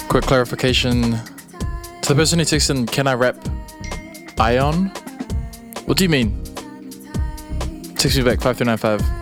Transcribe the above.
Quick clarification to the person who texted in, can I rap Ion? What do you mean? Text me back 5395.